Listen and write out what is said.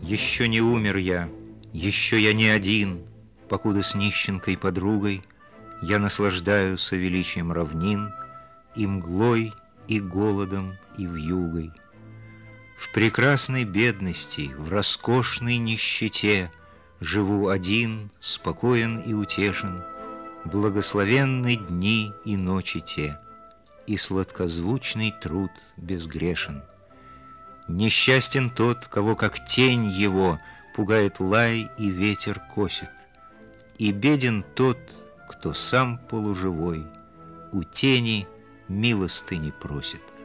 Еще не умер я, еще я не один, покуда с нищенкой подругой я наслаждаюсь величием равнин и мглой, и голодом, и вьюгой. В прекрасной бедности, в роскошной нищете живу один, спокоен и утешен, благословенны дни и ночи те, и сладкозвучный труд безгрешен. Несчастен тот, кого как тень его пугает лай и ветер косит, и беден тот, кто сам полуживой у тени милостыни просит.